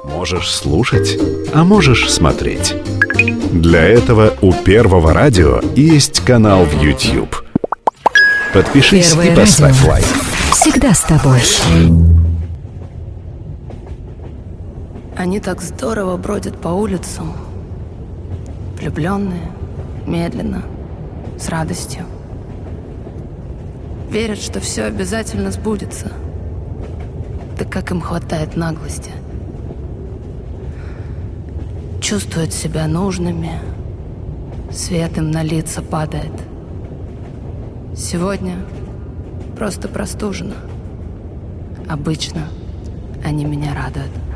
Можешь слушать, а можешь смотреть. Для этого у Первого радио есть канал в YouTube. Подпишись Первое и поставь радио. лайк. Всегда с тобой. Они так здорово бродят по улицам, влюбленные, медленно, с радостью. Верят, что все обязательно сбудется. Да как им хватает наглости. Чувствуют себя нужными, свет им на лица падает. Сегодня просто простужена. Обычно они меня радуют.